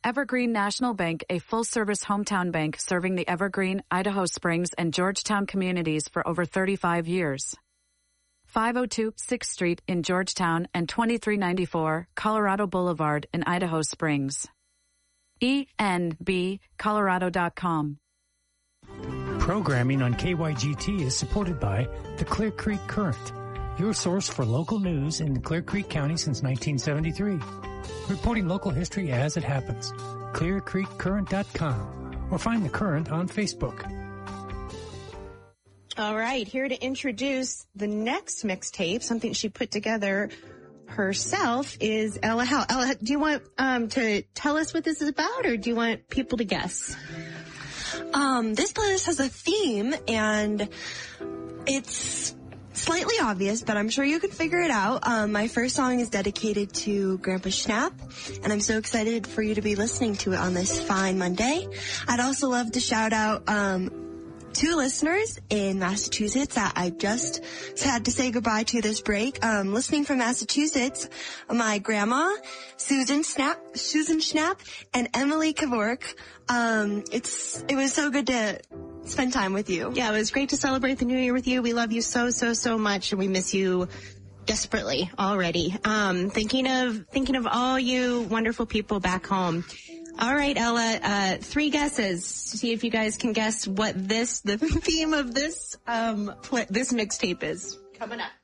Evergreen National Bank, a full-service hometown bank serving the Evergreen, Idaho Springs, and Georgetown communities for over 35 years. 502 6th Street in Georgetown and 2394 Colorado Boulevard in Idaho Springs. ENBcolorado.com. Programming on KYGT is supported by the Clear Creek Current, your source for local news in Clear Creek County since 1973. Reporting local history as it happens. ClearCreekCurrent.com or find the Current on Facebook. All right, here to introduce the next mixtape, something she put together herself, is Ella Howell. Ella, do you want to tell us what this is about, or do you want people to guess? This playlist has a theme, and it's slightly obvious, but I'm sure you can figure it out. My first song is dedicated to Grandpa Schnapp, and I'm so excited for you to be listening to it on this fine Monday. I'd also love to shout out two listeners in Massachusetts that I just had to say goodbye to this break. Listening from Massachusetts, my grandma, Susan Schnapp, and Emily Kavork. It was so good to spend time with you. Yeah, it was great to celebrate the new year with you. We love you so, so, so much, and we miss you desperately already. Thinking of all you wonderful people back home. All right, Ella, 3 guesses to see if you guys can guess what the theme of this mixtape is. Coming up.